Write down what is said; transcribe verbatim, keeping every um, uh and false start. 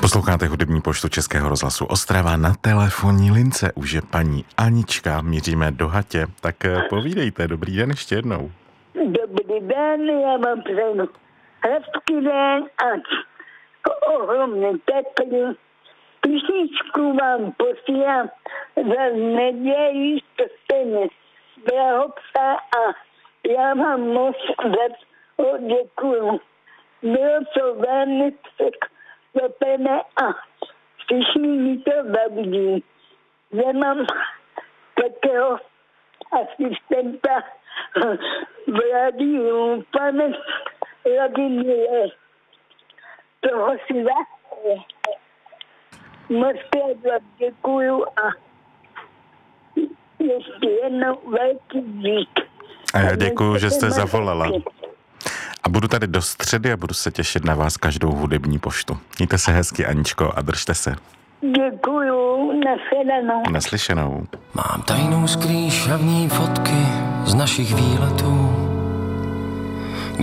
Posloucháte hudební poštu Českého rozhlasu Ostrava. Na telefonní lince už je paní Anička. Míříme do Hatě. Tak povídejte. Dobrý den ještě jednou. Dobrý den, já vám přeju hezký den a ohromně teplý. Písničku vám posílám za neděli, to jste mi blahopřál a já vám moc děkuju. Bylo to velmi překvapené a všichni mi to baví. Já mám takého asistenta v rádiu, pane Vladimíre, toho si zase. Moc krát děkuju a ještě jednou velký dík. A já děkuju, že jste zavolala. A budu tady do středy a budu se těšit na vás každou hudební poštu. Mějte se hezky, Aničko, a držte se. Děkuju, naslyšenou. Naslyšenou. Mám tajnou skrýš a v ní fotky z našich výletů.